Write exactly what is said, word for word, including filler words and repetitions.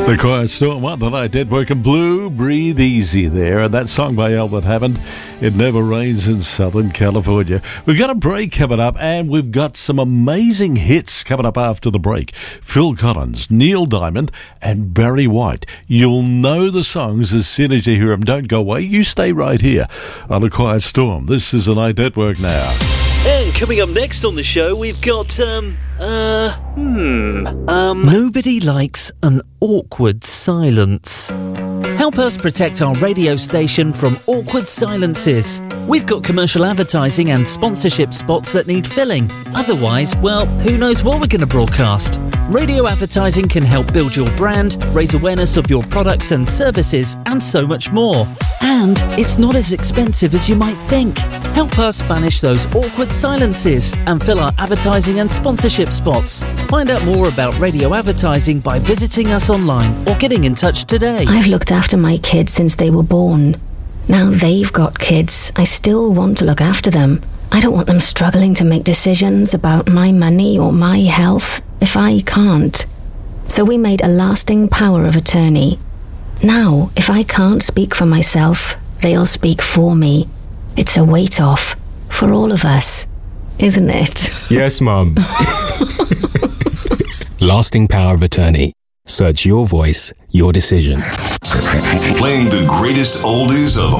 The Quiet Storm, What the Night, Dead Working Blue, Breathe Easy there. And that song by Albert Hammond, It Never Rains in Southern California. We've got a break coming up, and we've got some amazing hits coming up after the break. Phil Collins, Neil Diamond, and Barry White. You'll know the songs as soon as you hear them. Don't go away. You stay right here on The Quiet Storm. This is The Night Network now. And coming up next on the show, we've got, um, uh, hmm, um... Nobody likes an awkward silence. Help us protect our radio station from awkward silences. We've got commercial advertising and sponsorship spots that need filling. Otherwise, well, who knows what we're going to broadcast? Radio advertising can help build your brand, raise awareness of your products and services, and so much more. And it's not as expensive as you might think. Help us banish those awkward silences and fill our advertising and sponsorship spots. Find out more about radio advertising by visiting us online or getting in touch today. I've looked after my kids since they were born. Now they've got kids, I still want to look after them. I don't want them struggling to make decisions about my money or my health if I can't. So we made a lasting power of attorney. Now, if I can't speak for myself, they'll speak for me. It's a weight off for all of us, isn't it? Yes, Mum. Lasting power of attorney. Search your voice, your decision. Playing the greatest oldies of